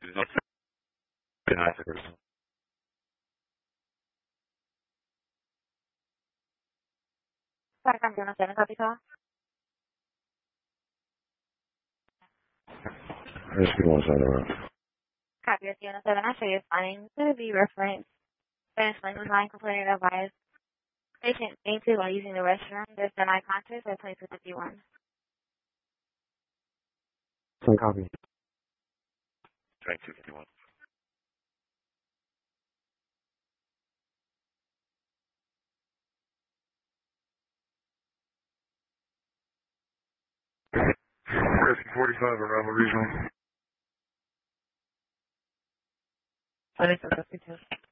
Park 17, copy call. Rescue 171. Copy of 17, I show you findings to be referenced. Spanish language line completed advised. Patient fainted while using the restroom. There's been eye contact at 2251. Some copy. 2251. Rescue 45, Arrival Regional. 2252.